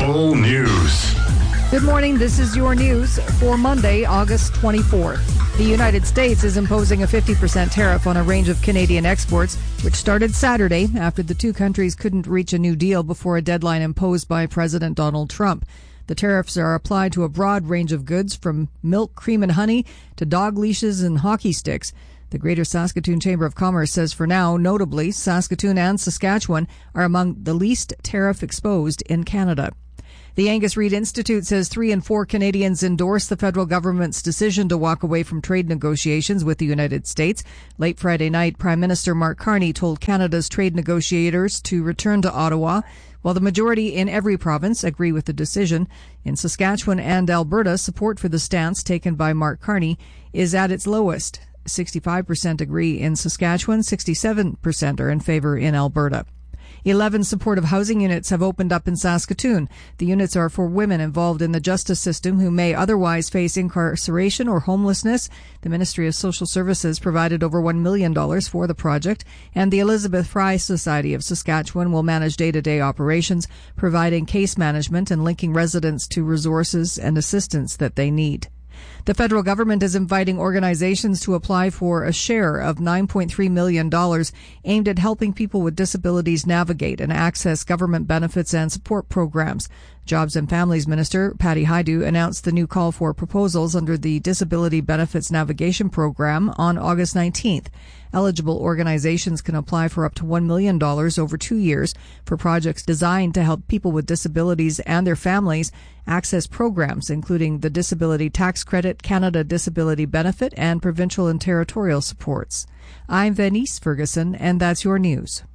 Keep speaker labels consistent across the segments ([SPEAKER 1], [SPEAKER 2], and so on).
[SPEAKER 1] Bull News.
[SPEAKER 2] Good morning. This is your news for Monday, August 24th. The United States is imposing a 50% tariff on a range of Canadian exports, which started Saturday after the two countries couldn't reach a new deal before a deadline imposed by President Donald Trump. The tariffs are applied to a broad range of goods from milk, cream, and honey to dog leashes and hockey sticks. The Greater Saskatoon Chamber of Commerce says for now, notably, Saskatoon and Saskatchewan are among the least tariff exposed in Canada. The Angus Reid Institute says 3 in 4 Canadians endorse the federal government's decision to walk away from trade negotiations with the United States. Late Friday night, Prime Minister Mark Carney told Canada's trade negotiators to return to Ottawa, while the majority in every province agree with the decision. In Saskatchewan and Alberta, support for the stance taken by Mark Carney is at its lowest. 65% agree in Saskatchewan, 67% are in favor in Alberta. 11 supportive housing units have opened up in Saskatoon. The units are for women involved in the justice system who may otherwise face incarceration or homelessness. The Ministry of Social Services provided over $1 million for the project, and the Elizabeth Fry Society of Saskatchewan will manage day-to-day operations, providing case management and linking residents to resources and assistance that they need. The federal government is inviting organizations to apply for a share of $9.3 million aimed at helping people with disabilities navigate and access government benefits and support programs. Jobs and Families Minister Patty Hajdu announced the new call for proposals under the Disability Benefits Navigation Program on August 19th. Eligible organizations can apply for up to $1 million over 2 years for projects designed to help people with disabilities and their families access programs including the Disability Tax Credit, Canada Disability Benefit, and provincial and territorial supports. I'm Venice Ferguson, and that's your news.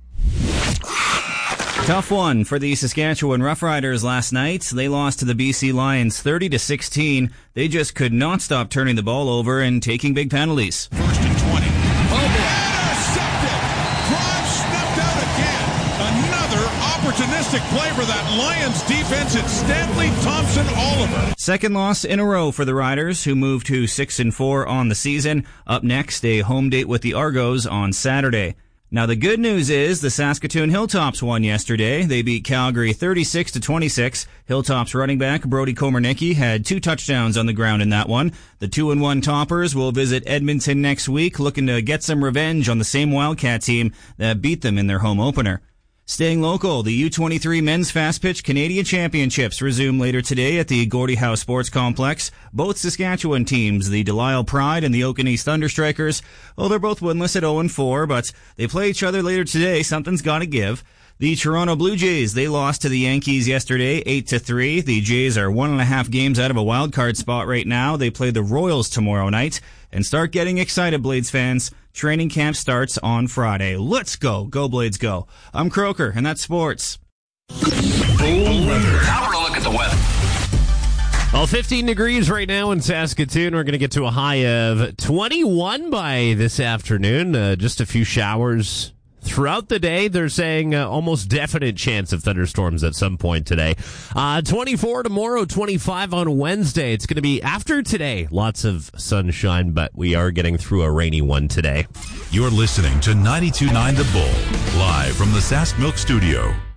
[SPEAKER 3] Tough one for the Saskatchewan Roughriders last night. They lost to the BC Lions 30-16. They just could not stop turning the ball over and taking big penalties.
[SPEAKER 4] First and 20. Intercepted! Drive snuffed out again. Another opportunistic play for that Lions defense. It's Stanley Thompson-Oliver.
[SPEAKER 3] Second loss in a row for the Riders, who moved to 6-4 on the season. Up next, a home date with the Argos on Saturday. Now, the good news is the Saskatoon Hilltops won yesterday. They beat Calgary 36-26. Hilltops running back Brody Komarnicki had 2 touchdowns on the ground in that one. The 2-1 Toppers will visit Edmonton next week, looking to get some revenge on the same Wildcat team that beat them in their home opener. Staying local, the U23 Men's Fast Pitch Canadian Championships resume later today at the Gordie Howe Sports Complex. Both Saskatchewan teams, the Delisle Pride and the Oaken East Thunderstrikers, they're both winless at 0-4, but they play each other later today. Something's got to give. The Toronto Blue Jays, they lost to the Yankees yesterday, 8-3. The Jays are 1.5 games out of a wild card spot right now. They play the Royals tomorrow night. And start getting excited, Blades fans. Training camp starts on Friday. Let's go. Go Blades go. I'm Croker, and that's sports.
[SPEAKER 1] Bull weather.
[SPEAKER 5] Now we're going to look at the weather.
[SPEAKER 6] Well, 15 degrees right now in Saskatoon. We're going to get to a high of 21 by this afternoon. Just a few showers throughout the day. They're saying almost definite chance of thunderstorms at some point today. 24 tomorrow, 25 on Wednesday. It's going to be after today. Lots of sunshine, but we are getting through a rainy one today.
[SPEAKER 1] You're listening to 92.9 The Bull, live from the Sask Milk Studio.